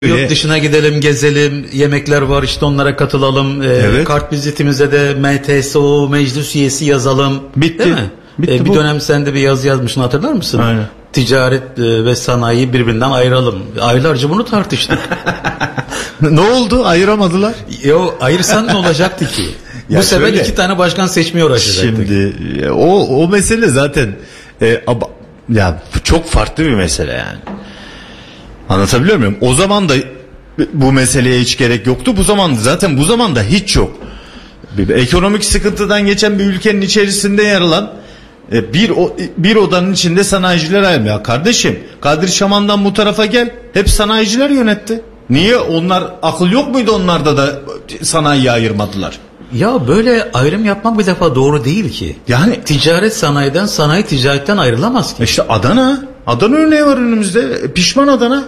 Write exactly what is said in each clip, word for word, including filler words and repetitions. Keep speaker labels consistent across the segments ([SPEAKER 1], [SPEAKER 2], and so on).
[SPEAKER 1] Yurt dışına gidelim, gezelim, yemekler var işte onlara katılalım. Ee, evet. Kart vizitimize de M T S O meclis üyesi yazalım.
[SPEAKER 2] Bitti.
[SPEAKER 1] Değil mi?
[SPEAKER 2] Bitti
[SPEAKER 1] ee, bir
[SPEAKER 2] bu.
[SPEAKER 1] dönem sen de bir yazı yazmışsın, hatırlar mısın?
[SPEAKER 2] Aynen.
[SPEAKER 1] Ticaret ve sanayiyi birbirinden ayıralım. Aylarca bunu tartıştık.
[SPEAKER 2] Ne oldu? Ayıramadılar.
[SPEAKER 1] Yo, ayırsan ne olacaktı ki? Bu
[SPEAKER 2] Ya
[SPEAKER 1] sefer
[SPEAKER 2] şöyle,
[SPEAKER 1] iki tane başkan seçmeye uğraşacaktık.
[SPEAKER 2] Şimdi o o mesele zaten e, ab, ya çok farklı bir mesele yani. Anlatabiliyor muyum? O zaman da bu meseleye hiç gerek yoktu. Bu zaman zaten bu zamanda hiç yok. Bir, ekonomik sıkıntıdan geçen bir ülkenin içerisinde yer alan bir bir odanın içinde sanayiciler ayrılıyor. Ya kardeşim, Kadir Şaman'dan bu tarafa gel. Hep sanayiciler yönetti. Niye onlar, akıl yok muydu onlarda da sanayiyi ayırmadılar?
[SPEAKER 1] Ya böyle ayrım yapmak bir defa doğru değil ki.
[SPEAKER 2] Yani
[SPEAKER 1] ticaret sanayiden, sanayi ticaretten ayrılamaz ki.
[SPEAKER 2] İşte Adana, Adana örneği var önümüzde. Pişman Adana.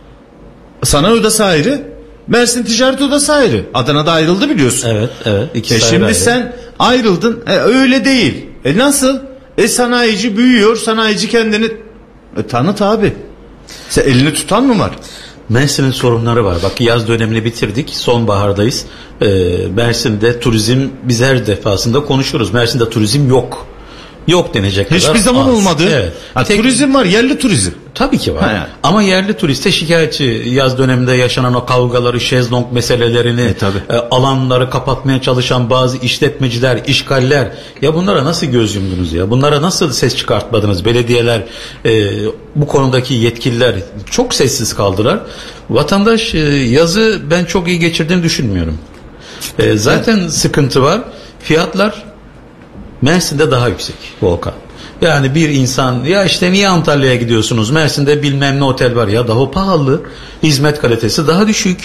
[SPEAKER 2] Sanayi odası ayrı, Mersin Ticaret Odası ayrı. Adana'da ayrıldı biliyorsun.
[SPEAKER 1] Evet, evet.
[SPEAKER 2] E şimdi ayrı. Sen ayrıldın. E öyle değil. E nasıl? E sanayici büyüyor, sanayici kendini e, tanıt abi. Sen elini tutan mı var?
[SPEAKER 1] Mersin'in sorunları var. Bak, yaz dönemini bitirdik. Sonbahardayız. Ee, Mersin'de turizm, biz her defasında konuşuyoruz. Mersin'de turizm yok. Yok denecek kadar
[SPEAKER 2] hiçbir zaman
[SPEAKER 1] az.
[SPEAKER 2] olmadı.
[SPEAKER 1] Evet.
[SPEAKER 2] Ha,
[SPEAKER 1] Tek,
[SPEAKER 2] turizm var, yerli turizm.
[SPEAKER 1] Tabii ki var.
[SPEAKER 2] Ha yani.
[SPEAKER 1] Ama yerli turiste şikayetçi. Yaz döneminde yaşanan o kavgaları, şezlong meselelerini,
[SPEAKER 2] e,
[SPEAKER 1] e, alanları kapatmaya çalışan bazı işletmeciler, işgaller. Ya bunlara nasıl göz yumdunuz ya? Bunlara nasıl ses çıkartmadınız? Belediyeler, e, bu konudaki yetkililer çok sessiz kaldılar. Vatandaş e, yazı ben çok iyi geçirdiğini düşünmüyorum. E, zaten evet. Sıkıntı var. Fiyatlar Mersin'de daha yüksek, Volkan. Yani bir insan, ya işte niye Antalya'ya gidiyorsunuz? Mersin'de bilmem ne otel var, ya daha pahalı. Hizmet kalitesi daha düşük.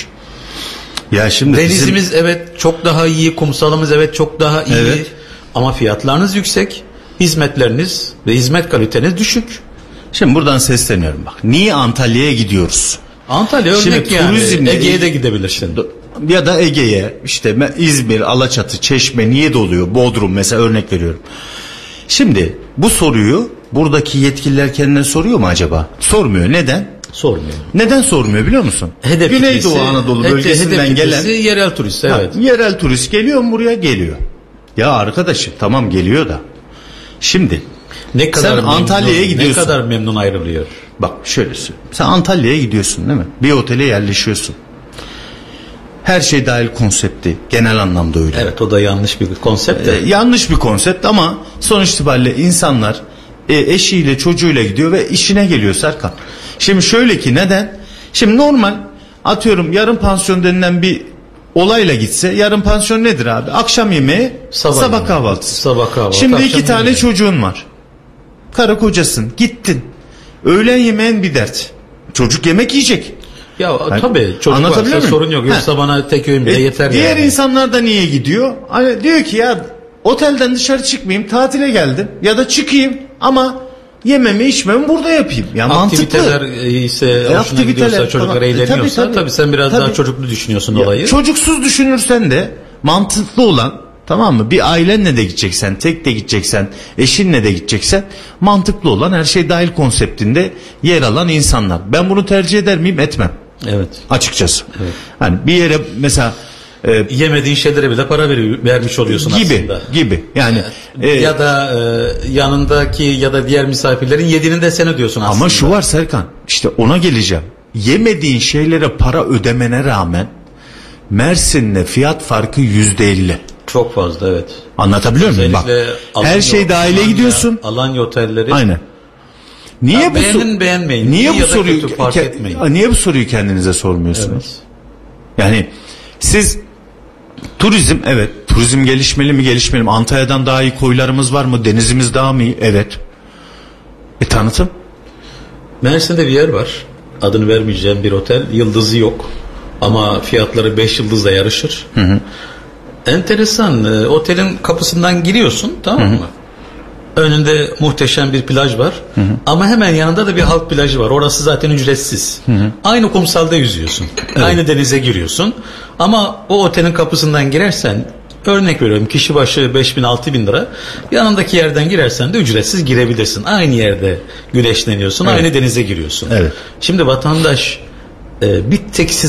[SPEAKER 2] Ya şimdi
[SPEAKER 1] denizimiz
[SPEAKER 2] bizim...
[SPEAKER 1] evet çok daha iyi, kumsalımız evet çok daha iyi. Evet. Ama fiyatlarınız yüksek, hizmetleriniz ve hizmet kaliteniz düşük.
[SPEAKER 2] Şimdi buradan sesleniyorum bak. Niye Antalya'ya gidiyoruz?
[SPEAKER 1] Antalya örnek şimdi, yani. Ege'ye de gidebilirsin.
[SPEAKER 2] Ya da Ege'ye, işte İzmir, Alaçatı, Çeşme niye doluyor? Bodrum mesela, örnek veriyorum. Şimdi bu soruyu buradaki yetkililer kendine soruyor mu acaba? Sormuyor. Neden?
[SPEAKER 1] Sormuyor.
[SPEAKER 2] Neden sormuyor biliyor musun?
[SPEAKER 1] Hedef
[SPEAKER 2] Güneydoğu
[SPEAKER 1] kitlesi,
[SPEAKER 2] Anadolu
[SPEAKER 1] hedef,
[SPEAKER 2] bölgesinden
[SPEAKER 1] hedef
[SPEAKER 2] gelen
[SPEAKER 1] yerel turist, evet.
[SPEAKER 2] Ha, yerel turist geliyor mu buraya? Geliyor. Ya arkadaşım tamam geliyor da. Şimdi
[SPEAKER 1] ne kadar
[SPEAKER 2] sen
[SPEAKER 1] memnun,
[SPEAKER 2] Antalya'ya gidiyorsun.
[SPEAKER 1] Ne kadar memnun ayrılıyor.
[SPEAKER 2] Bak şöyle söyleyeyim. Sen Antalya'ya gidiyorsun değil mi? Bir otele yerleşiyorsun. Her şey dahil konsepti genel anlamda öyle.
[SPEAKER 1] Evet, o da yanlış bir konsept.
[SPEAKER 2] Ee, yanlış bir konsept ama sonuç itibariyle insanlar e, eşiyle çocuğuyla gidiyor ve işine geliyor Serkan. Şimdi şöyle ki neden? Şimdi normal atıyorum yarım pansiyon denilen bir olayla gitse, yarım pansiyon nedir abi? Akşam yemeği, sabah, sabah kahvaltısı.
[SPEAKER 1] Sabah kahvaltı.
[SPEAKER 2] Şimdi iki tane yemeği. Çocuğun var. Karı kocasın, gittin. Öğlen yemeğin bir dert. Çocuk yemek yiyecek.
[SPEAKER 1] Ya yani, tabii çocuk varsa sorun yok. Yoksa ha. Bana tek öğün bile e, yeter.
[SPEAKER 2] Diğer
[SPEAKER 1] yani.
[SPEAKER 2] insanlar da niye gidiyor? Hani diyor ki ya otelden dışarı çıkmayayım, tatile geldim ya da çıkayım ama yememi içmemi burada yapayım. Ya
[SPEAKER 1] aktiviteler
[SPEAKER 2] mantıklı.
[SPEAKER 1] ise e, hoşuna gidiyorsa, çocuklar tamam. eğleniyorsa e, tabii, tabii. tabii sen biraz tabii. daha çocuklu düşünüyorsun ya, olayı.
[SPEAKER 2] Çocuksuz düşünürsen de mantıklı olan, tamam mı? Bir ailenle de gideceksen, tek de gideceksen, eşinle de gideceksen, mantıklı olan her şey dahil konseptinde yer alan insanlar. Ben bunu tercih eder miyim? Etmem.
[SPEAKER 1] Evet.
[SPEAKER 2] Açıkçası. Evet. Hani bir yere mesela
[SPEAKER 1] e, yemediğin şeylere bile para ver, vermiş oluyorsun
[SPEAKER 2] gibi,
[SPEAKER 1] aslında.
[SPEAKER 2] Gibi. Yani
[SPEAKER 1] e, ya da e, yanındaki ya da diğer misafirlerin yediğini de sen ödüyorsun aslında.
[SPEAKER 2] Ama şu var Serkan. İşte ona geleceğim. Yemediğin şeylere para ödemene rağmen Mersin'le fiyat farkı yüzde elli.
[SPEAKER 1] Çok fazla, evet.
[SPEAKER 2] Anlatabiliyor muyum? Bak. Her şey dahile
[SPEAKER 1] Alanya,
[SPEAKER 2] gidiyorsun.
[SPEAKER 1] Alanya otelleri.
[SPEAKER 2] Aynen. Niye
[SPEAKER 1] ya
[SPEAKER 2] bu
[SPEAKER 1] beğenin beğenmeyin.
[SPEAKER 2] Niye
[SPEAKER 1] İyi
[SPEAKER 2] bu soruyu
[SPEAKER 1] ke-
[SPEAKER 2] niye bu soruyu kendinize sormuyorsunuz? Evet. Yani siz turizm, evet, turizm gelişmeli mi gelişmeli mi? Antalya'dan daha iyi koylarımız var mı? Denizimiz daha mı iyi? Evet. E tanıtım?
[SPEAKER 1] Mersin'de bir yer var. Adını vermeyeceğim bir otel. Yıldızı yok. Ama fiyatları beş yıldızla yarışır. Hı hı. Enteresan. E, otelin kapısından giriyorsun, tamam mı? Hı hı. Önünde muhteşem bir plaj var. Hı hı. Ama hemen yanında da bir halk plajı var. Orası zaten ücretsiz. Hı hı. Aynı kumsalda yüzüyorsun. Evet. Aynı denize giriyorsun. Ama o otelin kapısından girersen, örnek veriyorum, kişi başı beş bin altı bin lira. Yanındaki yerden girersen de ücretsiz girebilirsin. Aynı yerde güneşleniyorsun. Evet. Aynı denize giriyorsun.
[SPEAKER 2] Evet.
[SPEAKER 1] Şimdi vatandaş e, bir tek siz